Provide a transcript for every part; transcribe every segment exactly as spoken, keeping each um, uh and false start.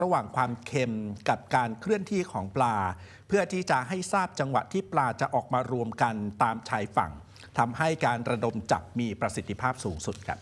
ระหว่างความเค็มกับการเคลื่อนที่ของปลาเพื่อที่จะให้ทราบจังหวะที่ปลาจะออกมารวมกันตามชายฝั่งทำให้การระดมจับมีประสิทธิภาพสูงสุดครับ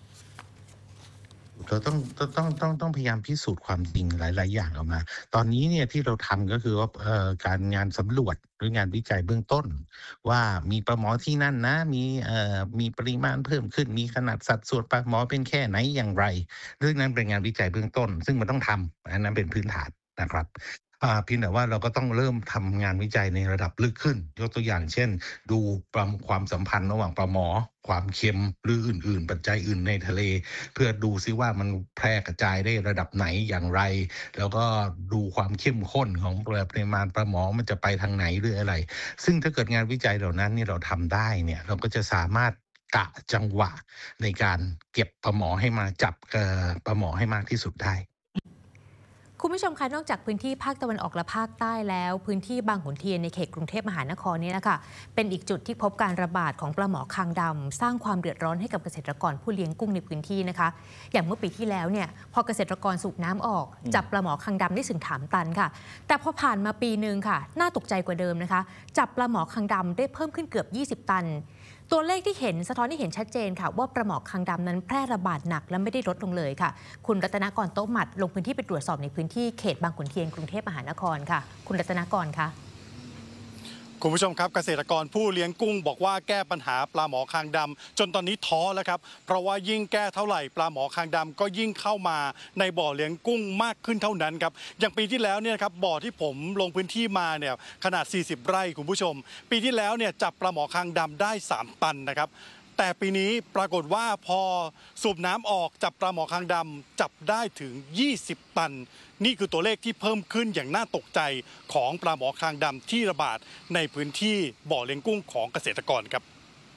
เราต้องต้องต้องต้องพยายามพิสูจน์ความจริงหลายๆอย่างออกมาตอนนี้เนี่ยที่เราทำก็คือว่าการงานสำรวจหรืองานวิจัยเบื้องต้นว่ามีปลาหมอที่นั่นนะมีเอ่อมีปริมาณเพิ่มขึ้นมีขนาดสัดส่วนปลาหมอเป็นแค่ไหนอย่างไรเรื่องนั้นเป็นงานวิจัยเบื้องต้นซึ่งมันต้องทำอันนั้นเป็นพื้นฐานนะครับเพียงแต่ว่าเราก็ต้องเริ่มทำงานวิจัยในระดับลึกขึ้นยกตัวอย่างเช่นดูความสัมพันธ์ระหว่างปลาหมอความเค็มหรืออื่นๆปัจจัยอื่นในทะเลเพื่อดูซิว่ามันแพร่กระจายได้ระดับไหนอย่างไรแล้วก็ดูความเข้มข้นของปริมาณปลาหมอมันจะไปทางไหนหรืออะไรซึ่งถ้าเกิดงานวิจัยเหล่านั้นนี่เราทำได้เนี่ยเราก็จะสามารถกะจังหวะในการเก็บปลาหมอให้มาจับปลาหมอให้มากที่สุดได้คุณผู้ชมคะนอกจากพื้นที่ภาคตะวันออกและภาคใต้แล้วพื้นที่บางขุนเทียนในเขตกรุงเทพมหานครนี้นะคะเป็นอีกจุดที่พบการระบาดของปลาหมอคางดำสร้างความเดือดร้อนให้กับเกษตรกรผู้เลี้ยงกุ้งในพื้นที่นะคะอย่างเมื่อปีที่แล้วเนี่ยพอเกษตรกรสูบน้ำออกจับปลาหมอคางดำได้ถึงสามตันค่ะแต่พอผ่านมาปีนึงค่ะน่าตกใจกว่าเดิมนะคะจับปลาหมอคางดำได้เพิ่มขึ้นเกือบยี่สิบตันตัวเลขที่เห็นสะท้อนให้เห็นชัดเจนค่ะว่าปลาหมอคางดำนั้นแพร่ระบาดหนักและไม่ได้ลดลงเลยค่ะคุณรัตนกรโต๊ะหมัดลงพื้นที่ไปตรวจสอบในพื้นที่เขตบางขุนเทียนกรุงเทพมหานครค่ะคุณรัตนกรคะคุณผู้ชมครับเกษตรกรผู้เลี้ยงกุ้งบอกว่าแก้ปัญหาปลาหมอคางดำจนตอนนี้ท้อแล้วครับเพราะว่ายิ่งแก้เท่าไหร่ปลาหมอคางดำก็ยิ่งเข้ามาในบ่อเลี้ยงกุ้งมากขึ้นเท่านั้นครับอย่างปีที่แล้วเนี่ยครับบ่อที่ผมลงพื้นที่มาเนี่ยขนาดสี่สิบไร่คุณผู้ชมปีที่แล้วเนี่ยจับปลาหมอคางดำได้สามตันนะครับแต่ปีนี้ปรากฏว่าพอสูบน้ำออกจับปลาหมอคางดำจับได้ถึงยี่สิบตันนี่คือตัวเลขที่เพิ่มขึ้นอย่างน่าตกใจของปลาหมอคางดำที่ระบาดในพื้นที่บ่อเลี้ยงกุ้งของเกษตรกรครับ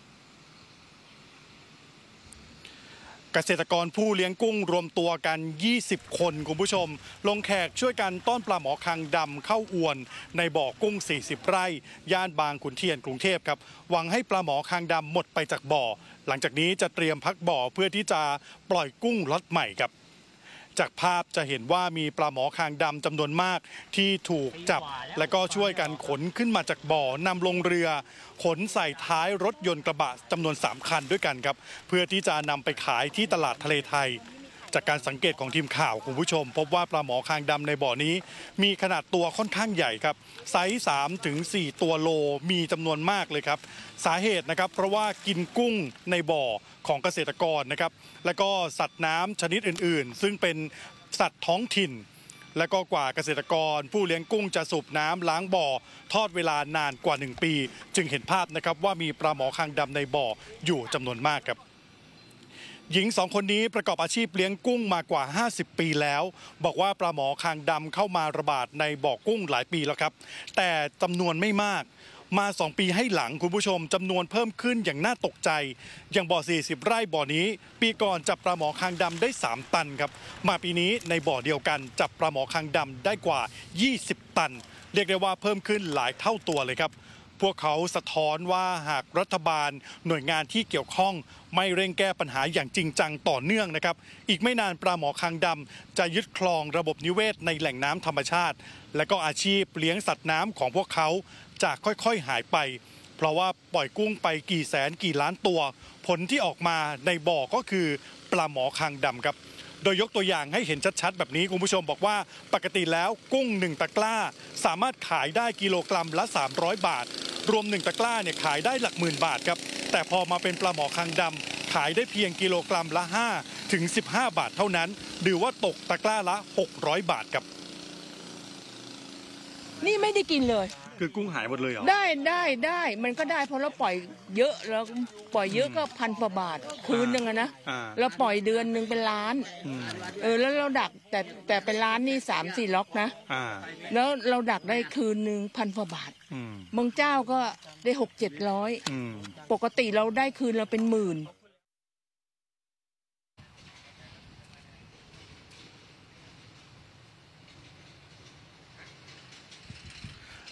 เกษตรกรผู้เลี้ยงกุ้งรวมตัวกันยี่สิบคนคุณผู้ชมลงแขกช่วยกันต้อนปลาหมอคางดำเข้าอวนในบ่อกุ้งสี่สิบไร่ย่านบางขุนเทียนกรุงเทพครับหวังให้ปลาหมอคางดำหมดไปจากบ่อหลังจากนี้จะเตรียมพักบ่อเพื่อที่จะปล่อยกุ้งล็อตใหม่ครับจากภาพจะเห็นว่ามีปลาหมอคางดำจำนวนมากที่ถูกจับและก็ช่วยกันขนขึ้นมาจากบ่อนำลงเรือขนใส่ท้ายรถยนต์กระบะจำนวนสามคันด้วยกันครับเพื่อที่จะนำไปขายที่ตลาดทะเลไทยจากการสังเกตของทีมข่าวคุณผู้ชมพบว่าปลาหมอคางดำในบ่อนี้มีขนาดตัวค่อนข้างใหญ่ครับไซส์สามถึงสี่ตัวโลมีจำนวนมากเลยครับสาเหตุนะครับเพราะว่ากินกุ้งในบ่อของเกษตรกรนะครับและก็สัตว์น้ำชนิดอื่นๆซึ่งเป็นสัตว์ท้องถิ่นและก็กว่าเกษตรกรผู้เลี้ยงกุ้งจะสูบน้ำล้างบ่อทอดเวลานานกว่าหนึ่งปีจึงเห็นภาพนะครับว่ามีปลาหมอคางดำในบ่ออยู่จำนวนมากครับหญิงสองคนนี้ประกอบอาชีพเลี้ยงกุ้งมากว่าห้าสิบปีแล้วบอกว่าปลาหมอคางดำเข้ามาระบาดในบ่อกุ้งหลายปีแล้วครับแต่จำนวนไม่มากมาสองปีให้หลังคุณผู้ชมจำนวนเพิ่มขึ้นอย่างน่าตกใจอย่างบ่อสี่สิบไร่บ่อนี้ปีก่อนจับปลาหมอคางดำได้สามตันครับมาปีนี้ในบ่อเดียวกันจับปลาหมอคางดำได้กว่ายี่สิบตันเรียกได้ว่าเพิ่มขึ้นหลายเท่าตัวเลยครับพวกเขาสะท้อนว่าหากรัฐบาลหน่วยงานที่เกี่ยวข้องไม่เร่งแก้ปัญหาอย่างจริงจังต่อเนื่องนะครับอีกไม่นานปลาหมอคางดำจะยึดครองระบบนิเวศในแหล่งน้ำธรรมชาติและก็อาชีพเลี้ยงสัตว์น้ำของพวกเขาจะค่อยๆหายไปเพราะว่าปล่อยกุ้งไปกี่แสนกี่ล้านตัวผลที่ออกมาในบ่อก็คือปลาหมอคางดำครับโดยยกตัวอย่างให้เห็นชัดๆแบบนี้คุณผู้ชมบอกว่าปกติแล้วกุ้งหนึ่งตะกร้าสามารถขายได้กิโลกรัมละสามร้อยบาทรวมหนึ่งตะกร้าเนี่ยขายได้หลักหมื่นบาทครับแต่พอมาเป็นปลาหมอคางดำขายได้เพียงกิโลกรัมละห้าถึงสิบห้าบาทเท่านั้นหรือว่าตกตะกร้าละหกร้อยบาทครับนี่ไม่ได้กินเลยคือกุ้งหายหมดเลยเหรอได้ได้ได้มันก็ได้เพราะเราปล่อยเยอะแล้วปล่อยเยอะก็พันกว่าบาทคืนหนึ่งอะนะเราปล่อยเดือนหนึ่งเป็นล้านเออแล้วเราดักแต่แต่เป็นล้านนี่สามสี่ล็อกนะแล้วเราดักได้คืนหนึ่งพันกว่าบาทบางเจ้าก็ได้หกเจ็ดร้อยปกติเราได้คืนเราเป็นหมื่น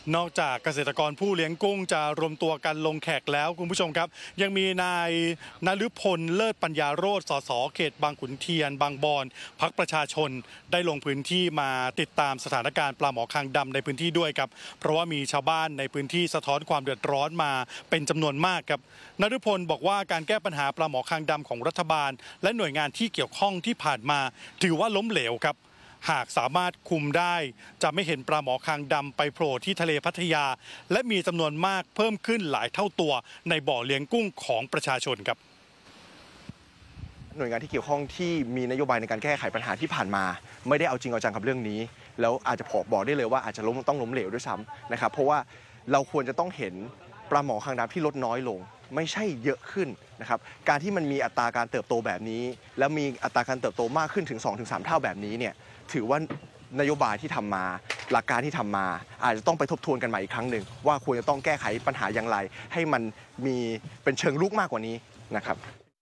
นอกจากเกษตรกรผู้เลี้ยงกุ้งจะรวมตัวกันลงแขกแล้วคุณผู้ชมครับยังมีนายนฤพลเลิศปัญญาโรจน์สสเขตบางขุนเทียนบางบอนพรรคประชาชนได้ลงพื้นที่มาติดตามสถานการณ์ปลาหมอคางดำในพื้นที่ด้วยครับเพราะว่ามีชาวบ้านในพื้นที่สะท้อนความเดือดร้อนมาเป็นจำนวนมากครับนฤพลบอกว่าการแก้ปัญหาปลาหมอคางดำของรัฐบาลและหน่วยงานที่เกี่ยวข้องที่ผ่านมาถือว่าล้มเหลวครับหากสามารถคุมได้จะไม่เห็นปลาหมอคางดำไปโผล่ที่ทะเลพัทยาและมีจำนวนมากเพิ่มขึ้นหลายเท่าตัวในบ่อเลี้ยงกุ้งของประชาชนครับหน่วยงานที่เกี่ยวข้องที่มีนโยบายในการแก้ไขปัญหาที่ผ่านมาไม่ได้เอาจริงเอาจังกับเรื่องนี้แล้วอาจจะบอกได้เลยว่าอาจจะล้มต้องล้มเหลวด้วยซ้ำนะครับเพราะว่าเราควรจะต้องเห็นปลาหมอคางดำที่ลดน้อยลงไม่ใช่เยอะขึ้นนะครับการที่มันมีอัตราการเติบโตแบบนี้แล้วมีอัตราการเติบโตมากขึ้นถึง สองถึงสาม เท่าแบบนี้เนี่ยถือว่านโยบายที่ทำมาหลักการที่ทำมาอาจจะต้องไปทบทวนกันใหม่อีกครั้งหนึ่งว่าควรจะต้องแก้ไขปัญหาอย่างไรให้มันมีเป็นเชิงลุกมากกว่านี้นะครับ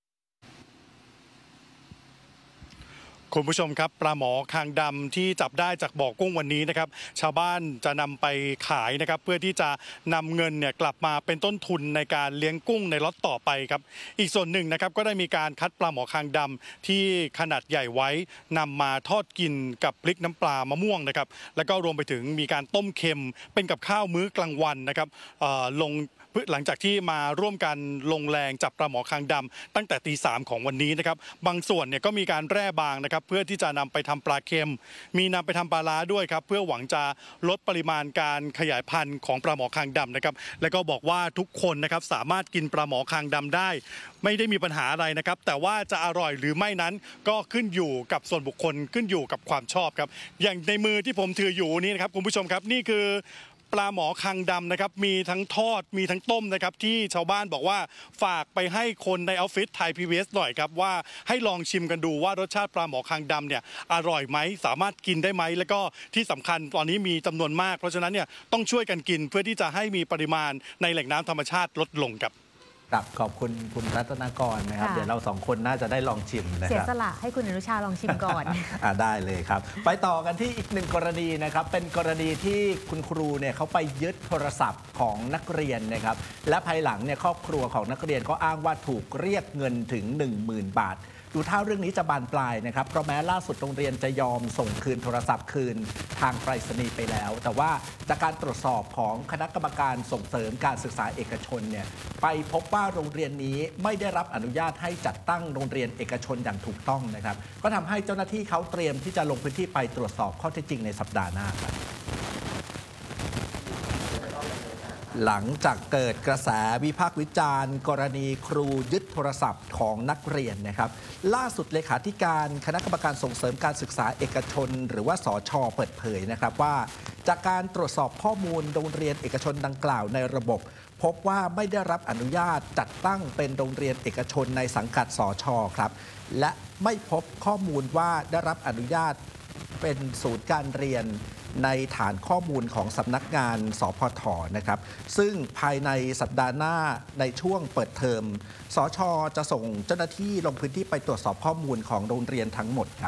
คุณผู้ชมครับปลาหมอคางดำที่จับได้จากบ่อกุ้งวันนี้นะครับชาวบ้านจะนำไปขายนะครับเพื่อที่จะนำเงินเนี่ยกลับมาเป็นต้นทุนในการเลี้ยงกุ้งในล็อตต่อไปครับอีกส่วนหนึ่งนะครับก็ได้มีการคัดปลาหมอคางดำที่ขนาดใหญ่ไว้นำมาทอดกินกับพริกน้ำปลามะม่วงนะครับแล้วก็รวมไปถึงมีการต้มเค็มเป็นกับข้าวมื้อกลางวันนะครับลงหลังจากที่มาร่วมกันลงแรงจับปลาหมอคางดำตั้งแต่ตีสามของวันนี้นะครับบางส่วนเนี่ยก็มีการแร่บางนะครับเพื่อที่จะนำไปทำปลาเค็มมีนำไปทำปลาล้าด้วยครับเพื่อหวังจะลดปริมาณการขยายพันธุ์ของปลาหมอคางดำนะครับแล้วก็บอกว่าทุกคนนะครับสามารถกินปลาหมอคางดำได้ไม่ได้มีปัญหาอะไรนะครับแต่ว่าจะอร่อยหรือไม่นั้นก็ขึ้นอยู่กับส่วนบุคคลขึ้นอยู่กับความชอบครับอย่างในมือที่ผมถืออยู่นี้นะครับคุณผู้ชมครับนี่คือปลาหมอคางดำนะครับมีทั้งทอดมีทั้งต้มนะครับที่ชาวบ้านบอกว่าฝากไปให้คนในออฟฟิศไทย พี บี เอส หน่อยครับว่าให้ลองชิมกันดูว่ารสชาติปลาหมอคางดำเนี่ยอร่อยไหมสามารถกินได้ไหมแล้วก็ที่สำคัญตอนนี้มีจำนวนมากเพราะฉะนั้นเนี่ยต้องช่วยกันกินเพื่อที่จะให้มีปริมาณในแหล่งน้ำธรรมชาติลดลงครับครับขอบคุณคุณรัตนกรนะครับเดี๋ยวเราสองคนน่าจะได้ลองชิมนะครับเสียสละให้คุณอนุชาลองชิมก่อนอ่าได้เลยครับไปต่อกันที่อีกหนึ่งกรณีนะครับเป็นกรณีที่คุณครูเนี่ยเขาไปยึดโทรศัพท์ของนักเรียนนะครับและภายหลังเนี่ยครอบครัวของนักเรียนก็อ้างว่าถูกเรียกเงินถึง หนึ่งหมื่น บาทดูท่าเรื่องนี้จะบานปลายนะครับเพราะแม้ล่าสุดโรงเรียนจะยอมส่งคืนโทรศัพท์คืนทางไปรษณีย์ไปแล้วแต่ว่าจากการตรวจสอบของคณะกรรมการส่งเสริมการศึกษาเอกชนเนี่ยไปพบว่าโรงเรียนนี้ไม่ได้รับอนุญาตให้จัดตั้งโรงเรียนเอกชนอย่างถูกต้องนะครับก็ทำให้เจ้าหน้าที่เขาเตรียมที่จะลงพื้นที่ไปตรวจสอบข้อเท็จจริงในสัปดาห์หน้าครับหลังจากเกิดกระแสวิพากษ์วิจารณ์กรณีครูยึดโทรศัพท์ของนักเรียนนะครับล่าสุดเลขาธิการคณะกรรมการส่งเสริมการศึกษาเอกชนหรือว่าสช.เปิดเผยนะครับว่าจากการตรวจสอบข้อมูลโรงเรียนเอกชนดังกล่าวในระบบพบว่าไม่ได้รับอนุญาตจัดตั้งเป็นโรงเรียนเอกชนในสังกัดสช.ครับและไม่พบข้อมูลว่าได้รับอนุญาตเป็นศูนย์การเรียนในฐานข้อมูลของสำนักงานสพท.นะครับซึ่งภายในสัปดาห์หน้าในช่วงเปิดเทอมสช.จะส่งเจ้าหน้าที่ลงพื้นที่ไปตรวจสอบข้อมูลของโรงเรียนทั้งหมดครับ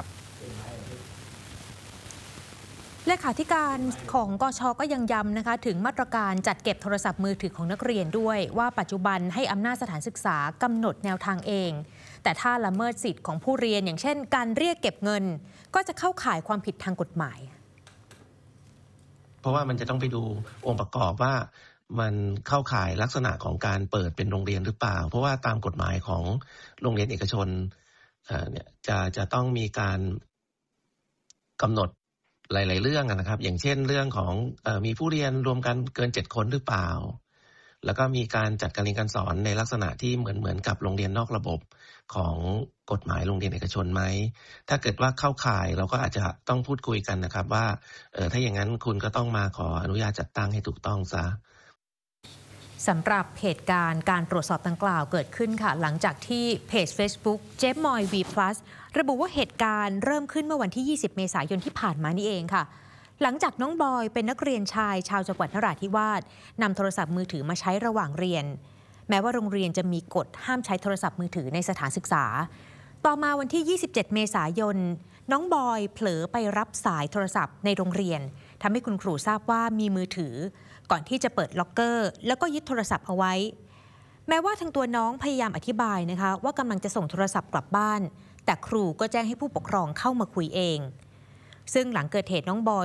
เลขาธิการของกช.ก็ยังย้ำนะคะถึงมาตรการจัดเก็บโทรศัพท์มือถือของนักเรียนด้วยว่าปัจจุบันให้อำนาจสถานศึกษากำหนดแนวทางเองแต่ถ้าละเมิดสิทธิ์ของผู้เรียนอย่างเช่นการเรียกเก็บเงินก็จะเข้าข่ายความผิดทางกฎหมายเพราะว่ามันจะต้องไปดูองค์ประกอบว่ามันเข้าข่ายลักษณะของการเปิดเป็นโรงเรียนหรือเปล่าเพราะว่าตามกฎหมายของโรงเรียนเอกชนเนี่ยจะจะต้องมีการกำหนดหลายๆเรื่องนะครับอย่างเช่นเรื่องของเอ่อมีผู้เรียนรวมกันเกินเจ็ดคนหรือเปล่าแล้วก็มีการจัดการเรียนการสอนในลักษณะที่เหมือนเหมือนกับโรงเรียนนอกระบบของกฎหมายโรงเรียนเอกชนไหมถ้าเกิดว่าเข้าข่ายเราก็อาจจะต้องพูดคุยกันนะครับว่าเออถ้าอย่างนั้นคุณก็ต้องมาขออนุญาตจัดตั้งให้ถูกต้องซะสำหรับเหตุการณ์การตรวจสอบดังกล่าวเกิดขึ้นค่ะหลังจากที่เพจ Facebook เจ๊มอย วี พลัส ระบุว่าเหตุการณ์เริ่มขึ้นเมื่อวันที่ยี่สิบเมษายนที่ผ่านมานี่เองค่ะหลังจากน้องบอยเป็นนักเรียนชายชาวจังหวัดนราธิวาสนำโทรศัพท์มือถือมาใช้ระหว่างเรียนแม้ว่าโรงเรียนจะมีกฎห้ามใช้โทรศัพท์มือถือในสถานศึกษาต่อมาวันที่ยี่สิบเจ็ดเมษายนน้องบอยเผลอไปรับสายโทรศัพท์ในโรงเรียนทำให้คุณครูทราบว่ามีมือถือก่อนที่จะเปิดล็อกเกอร์แล้วก็ยึดโทรศัพท์เอาไว้แม้ว่าทางตัวน้องพยายามอธิบายนะคะว่ากำลังจะส่งโทรศัพท์กลับบ้านแต่ครูก็แจ้งให้ผู้ปกครองเข้ามาคุยเองซึ่งหลังเกิดเหตุน้องบอย